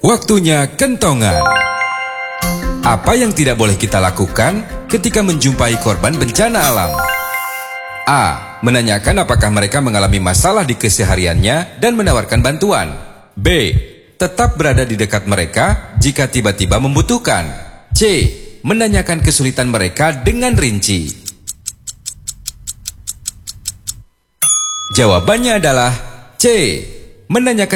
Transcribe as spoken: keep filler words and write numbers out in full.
Waktunya kentongan. Apa yang tidak boleh kita lakukan ketika menjumpai korban bencana alam? A. Menanyakan apakah mereka mengalami masalah di kesehariannya dan menawarkan bantuan. B. Tetap berada di dekat mereka jika tiba-tiba membutuhkan. C. Menanyakan kesulitan mereka dengan rinci. Jawabannya adalah C. Menanyakan